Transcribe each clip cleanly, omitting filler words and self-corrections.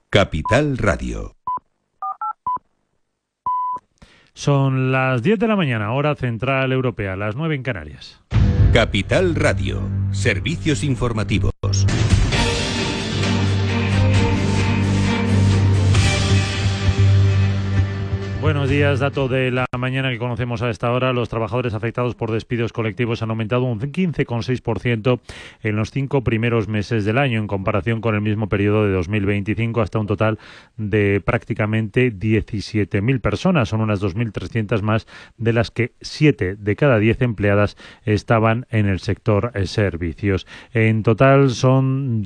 Capital Radio. Son las 10 de la mañana, hora central europea, las 9 en Canarias. Capital Radio, servicios informativos. Buenos días, dato de la mañana que conocemos a esta hora. Los trabajadores afectados por despidos colectivos han aumentado un 15,6% en los 5 primeros meses del año, en comparación con el mismo periodo de 2025, hasta un total de prácticamente 17.000 personas. Son unas 2.300 más, de las que 7 de cada 10 empleadas estaban en el sector servicios. En total son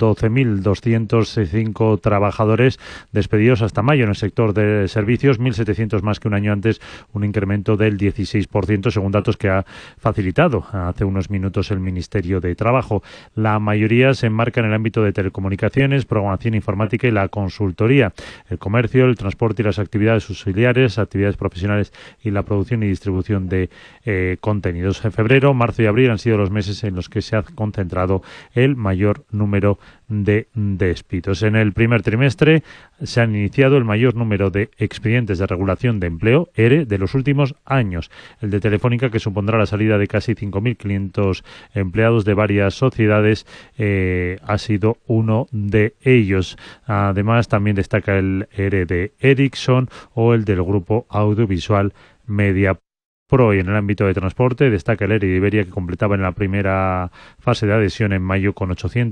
12.205 trabajadores despedidos hasta mayo en el sector de servicios, 1.700 más que un año antes, un incremento del 16%, según datos que ha facilitado hace unos minutos el Ministerio de Trabajo. La mayoría se enmarca en el ámbito de telecomunicaciones, programación informática y la consultoría, el comercio, el transporte y las actividades auxiliares, actividades profesionales y la producción y distribución de contenidos. En febrero, marzo y abril han sido los meses en los que se ha concentrado el mayor número de despidos. En el primer trimestre se han iniciado el mayor número de expedientes de regulación de empleo, ERE, de los últimos años. El de Telefónica, que supondrá la salida de casi 5.500 empleados de varias sociedades, ha sido uno de ellos. Además, también destaca el ERE de Ericsson o el del grupo audiovisual Media Pro. Y en el ámbito de transporte destaca el ERE de Iberia, que completaba en la primera fase de adhesión en mayo con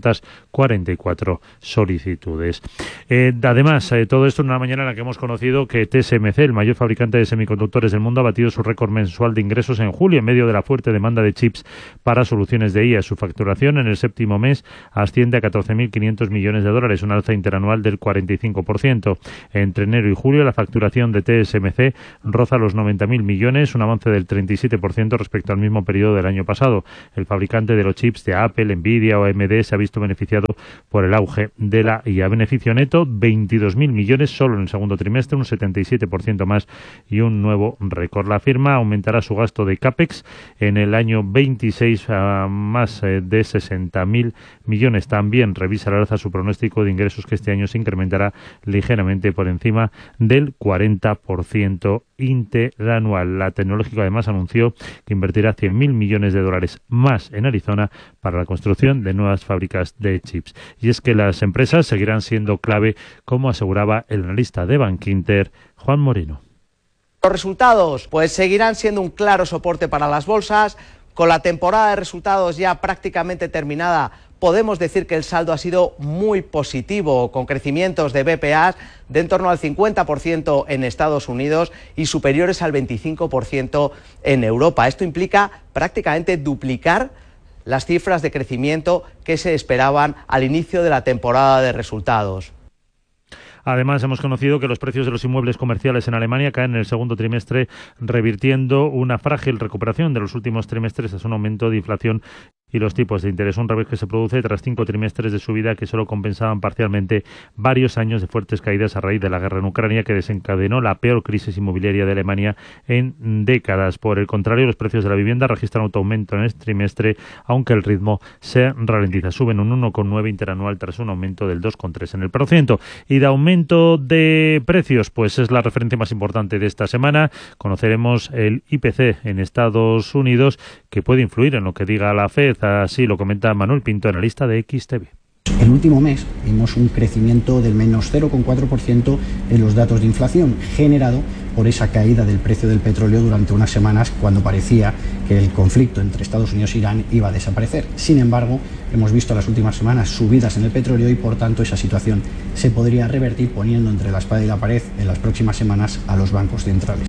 844 solicitudes. Además, todo esto en una mañana en la que hemos conocido que TSMC, el mayor fabricante de semiconductores del mundo, ha batido su récord mensual de ingresos en julio en medio de la fuerte demanda de chips para soluciones de IA. Su facturación en el séptimo mes asciende a 14.500 millones de dólares, una alza interanual del 45%. Entre enero y julio la facturación de TSMC roza los 90.000 millones, un avance del 37% respecto al mismo periodo del año pasado. El fabricante de los chips de Apple, Nvidia o AMD se ha visto beneficiado por el auge de la IA. Beneficio neto, 22.000 millones solo en el segundo trimestre, un 77% más y un nuevo récord. La firma aumentará su gasto de CAPEX en el año 26 a más de 60.000 millones. También revisa al alza su pronóstico de ingresos, que este año se incrementará ligeramente por encima del 40% interanual. La tecnológica además anunció que invertirá 100.000 millones de dólares más en Arizona para la construcción de nuevas fábricas de chips. Y es que las empresas seguirán siendo clave, como aseguraba el analista de Bankinter, Juan Moreno. Los resultados pues seguirán siendo un claro soporte para las bolsas. Con la temporada de resultados ya prácticamente terminada, podemos decir que el saldo ha sido muy positivo, con crecimientos de BPAs de en torno al 50% en Estados Unidos y superiores al 25% en Europa. Esto implica prácticamente duplicar las cifras de crecimiento que se esperaban al inicio de la temporada de resultados. Además, hemos conocido que los precios de los inmuebles comerciales en Alemania caen en el segundo trimestre, revirtiendo una frágil recuperación de los últimos trimestres tras un aumento de inflación y los tipos de interés. Un revés que se produce tras 5 trimestres de subida que solo compensaban parcialmente varios años de fuertes caídas a raíz de la guerra en Ucrania, que desencadenó la peor crisis inmobiliaria de Alemania en décadas. Por el contrario, los precios de la vivienda registran otro aumento en este trimestre, aunque el ritmo se ralentiza. Suben un 1,9 interanual tras un aumento del 2,3 en el %. Y de aumento de precios, pues es la referencia más importante de esta semana. Conoceremos el IPC en Estados Unidos, que puede influir en lo que diga la FED. Así lo comenta Manuel Pinto, analista de XTV. El último mes vimos un crecimiento del menos 0,4% en los datos de inflación, generado por esa caída del precio del petróleo durante unas semanas, cuando parecía que el conflicto entre Estados Unidos e Irán iba a desaparecer. Sin embargo, hemos visto las últimas semanas subidas en el petróleo y, por tanto, esa situación se podría revertir, poniendo entre la espada y la pared en las próximas semanas a los bancos centrales.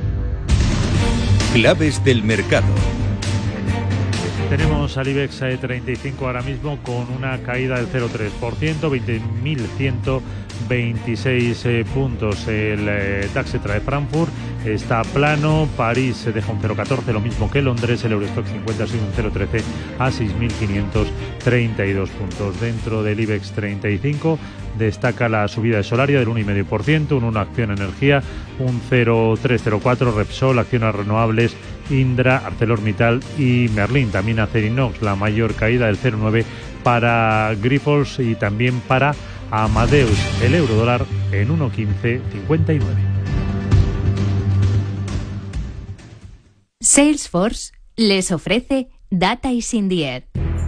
Claves del mercado. Tenemos al IBEX 35 ahora mismo con una caída del 0,3%, 20.126 puntos. El DAX de Frankfurt está plano, París se deja un 0,14, lo mismo que Londres, el Eurostock 50 sigue un 0,13 a 6.532 puntos. Dentro del IBEX 35 destaca la subida de Solaria del 1,5%, un 1 Acción Energía, un 0,304 Repsol, Acciones Renovables, Indra, ArcelorMittal y Merlin. También Acerinox, la mayor caída del 0,9 para Grifols y también para Amadeus, el euro-dólar en 1,1559. Salesforce les ofrece Data is in the Air.